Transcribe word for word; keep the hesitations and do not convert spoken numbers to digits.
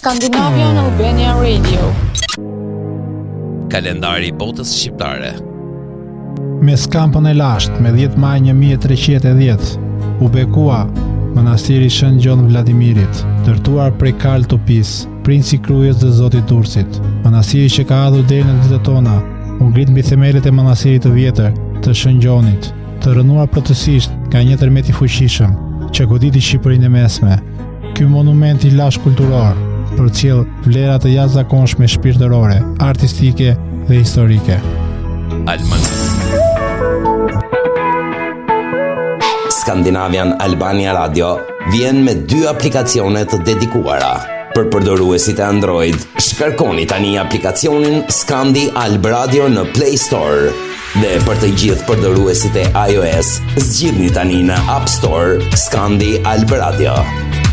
Scandinavian Albania Radio. Kalendari i botës shqiptare. Me skampën e lashtë me dhjetë maj një mijë e treqind e dhjetë, u bekua manastiri Shën Gjon Vladimirit, ndërtuar prej Karl Topis, princi krujës dhe zoti Durrësit. Manastiri që ka ardhur deri në ditët tona, u ngrit mbi themelet e manastirit të vjetër të Shën Gjonit, të rënuar plotësisht nga një tërmet i fuqishëm që goditi Shqipërinë e Mesme. Ky monument i lash kulturor përcjell vlera të jashtëzakonshme shpirtërore, artistike dhe historike. Alman. Scandinavian Albania Radio vjen me dy aplikacione të dedikuara. Për përdoruesit e Android, shkarkoni tani aplikacionin Scandi Alb Radio në Play Store. Dhe për të gjithë përdoruesit e iOS, zgjidhni tani në App Store Scandi Alb Radio.